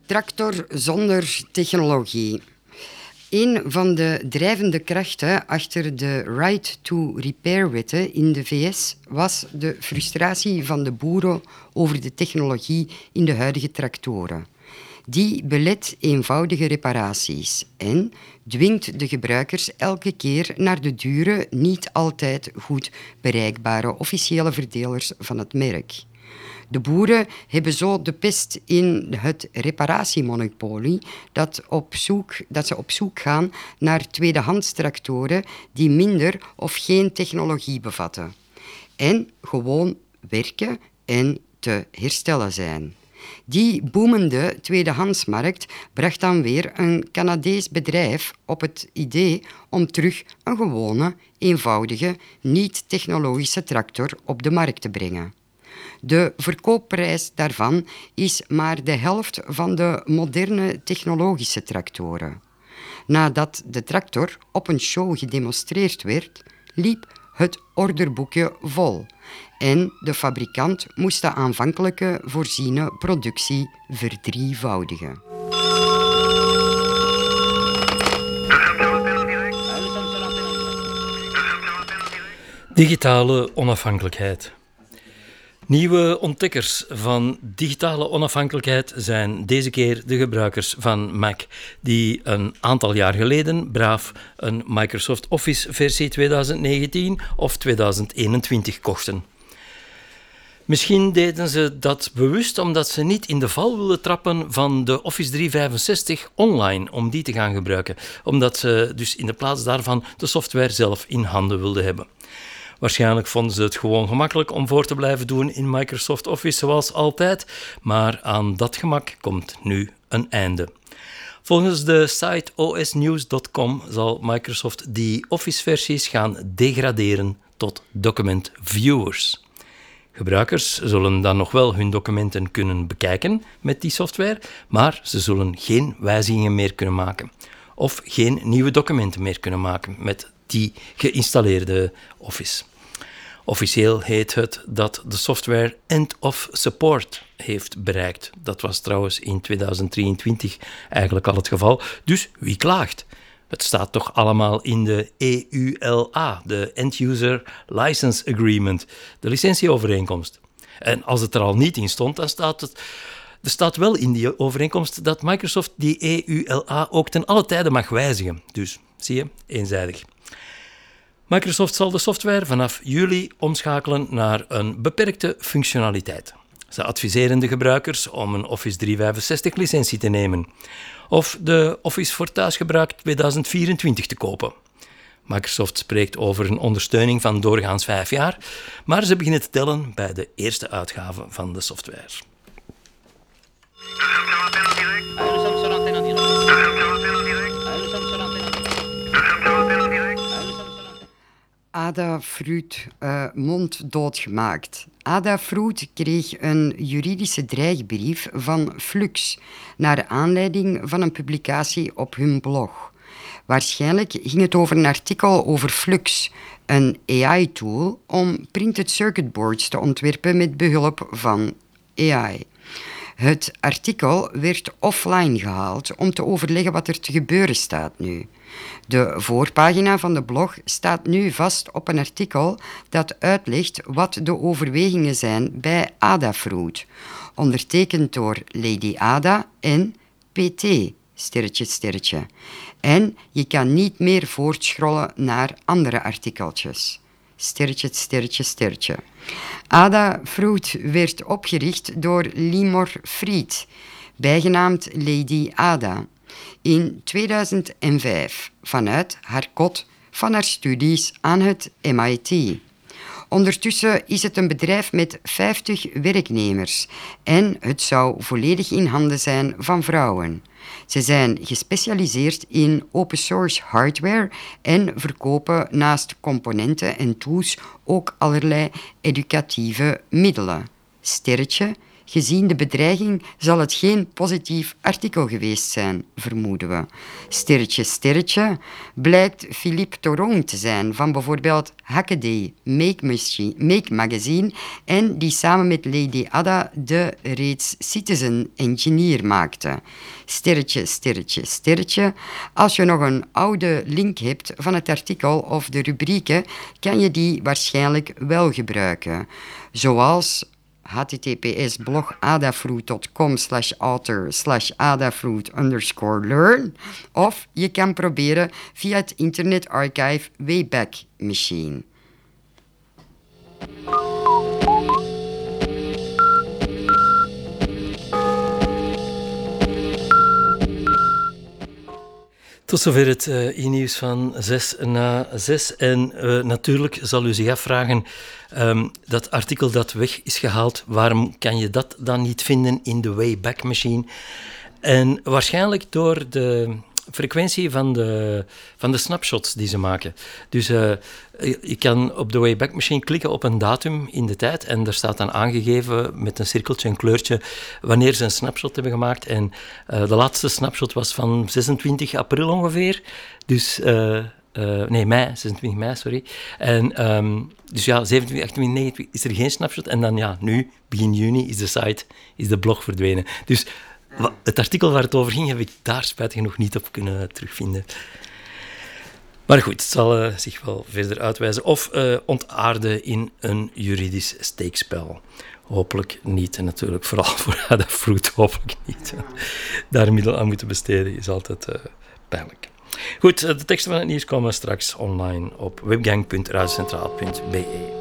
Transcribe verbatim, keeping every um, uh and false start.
tractor zonder technologie. Een van de drijvende krachten achter de Right to Repair-wetten in de V S was de frustratie van de boeren over de technologie in de huidige tractoren. Die belet eenvoudige reparaties en dwingt de gebruikers elke keer naar de dure, niet altijd goed bereikbare officiële verdelers van het merk. De boeren hebben zo de pest in het reparatiemonopolie dat, op zoek, dat ze op zoek gaan naar tweedehands tractoren die minder of geen technologie bevatten en gewoon werken en te herstellen zijn. Die boemende tweedehandsmarkt bracht dan weer een Canadees bedrijf op het idee om terug een gewone, eenvoudige, niet-technologische tractor op de markt te brengen. De verkoopprijs daarvan is maar de helft van de moderne technologische tractoren. Nadat de tractor op een show gedemonstreerd werd, liep het orderboekje vol en de fabrikant moest de aanvankelijke voorziene productie verdrievoudigen. Digitale onafhankelijkheid. Nieuwe ontdekkers van digitale onafhankelijkheid zijn deze keer de gebruikers van Mac, die een aantal jaar geleden braaf een Microsoft Office versie twintig negentien of twintig eenentwintig kochten. Misschien deden ze dat bewust omdat ze niet in de val wilden trappen van de Office driehonderdvijfenzestig online om die te gaan gebruiken, omdat ze dus in de plaats daarvan de software zelf in handen wilden hebben. Waarschijnlijk vonden ze het gewoon gemakkelijk om voor te blijven doen in Microsoft Office zoals altijd, maar aan dat gemak komt nu een einde. Volgens de site o s news dot com zal Microsoft die Office-versies gaan degraderen tot document viewers. Gebruikers zullen dan nog wel hun documenten kunnen bekijken met die software, maar ze zullen geen wijzigingen meer kunnen maken of geen nieuwe documenten meer kunnen maken met die geïnstalleerde Office. Officieel heet het dat de software end of support heeft bereikt. Dat was trouwens in twintig drieëntwintig eigenlijk al het geval. Dus wie klaagt? Het staat toch allemaal in de E U L A, de End User License Agreement, de licentieovereenkomst. En als het er al niet in stond, dan staat het... Er staat wel in die overeenkomst dat Microsoft die E U L A ook ten alle tijde mag wijzigen. Dus, zie je, eenzijdig. Microsoft zal de software vanaf juli omschakelen naar een beperkte functionaliteit. Ze adviseren de gebruikers om een Office driehonderdvijfenzestig licentie te nemen of de Office voor thuisgebruik twintig vierentwintig te kopen. Microsoft spreekt over een ondersteuning van doorgaans vijf jaar, maar ze beginnen te tellen bij de eerste uitgave van de software. Adafruit uh, monddood gemaakt. Adafruit kreeg een juridische dreigbrief van Flux naar aanleiding van een publicatie op hun blog. Waarschijnlijk ging het over een artikel over Flux, een A I-tool om printed circuit boards te ontwerpen met behulp van A I. Het artikel werd offline gehaald om te overleggen wat er te gebeuren staat nu. De voorpagina van de blog staat nu vast op een artikel dat uitlegt wat de overwegingen zijn bij Adafruit, ondertekend door Lady Ada en P T, sterretje, sterretje. En je kan niet meer voortschrollen naar andere artikeltjes. Sterretje, sterretje, sterretje. Adafruit werd opgericht door Limor Fried, bijgenaamd Lady Ada, in tweeduizend vijf vanuit haar kot van haar studies aan het M I T. Ondertussen is het een bedrijf met vijftig werknemers en het zou volledig in handen zijn van vrouwen. Ze zijn gespecialiseerd in open source hardware en verkopen naast componenten en tools ook allerlei educatieve middelen. Sterretje, Gezien de bedreiging zal het geen positief artikel geweest zijn, vermoeden we. Sterretje, sterretje, blijkt Philippe Torong te zijn van bijvoorbeeld Hackaday, Make, Machine, Make Magazine en die samen met Lady Ada de reeds Citizen Engineer maakte. Sterretje, sterretje, sterretje. Als je nog een oude link hebt van het artikel of de rubrieken, kan je die waarschijnlijk wel gebruiken. Zoals https blog adafruit.com slash author slash adafruit underscore learn. Of je kan proberen via het Internet Archive Wayback Machine. Tot zover het uh, e-nieuws van zes na zes. En uh, natuurlijk zal u zich afvragen, um, dat artikel dat weg is gehaald, waarom kan je dat dan niet vinden in de Wayback Machine? En waarschijnlijk door de frequentie van de, van de snapshots die ze maken. Dus uh, je kan op de Wayback Machine klikken op een datum in de tijd en daar staat dan aangegeven met een cirkeltje, een kleurtje, wanneer ze een snapshot hebben gemaakt. En uh, de laatste snapshot was van zesentwintig april ongeveer. Dus, uh, uh, nee, mei, zesentwintig mei, sorry. En um, dus ja, zevenentwintig, achtentwintig, negenentwintig is er geen snapshot. En dan ja, nu, begin juni, is de site, is de blog verdwenen. Dus het artikel waar het over ging, heb ik daar spijtig genoeg niet op kunnen terugvinden. Maar goed, het zal uh, zich wel verder uitwijzen. Of uh, ontaarden in een juridisch steekspel. Hopelijk niet. En natuurlijk vooral voor Adafruit, hopelijk niet. Daar middel aan moeten besteden is altijd uh, pijnlijk. Goed, de teksten van het nieuws komen straks online op webgang punt radiocentraal punt be.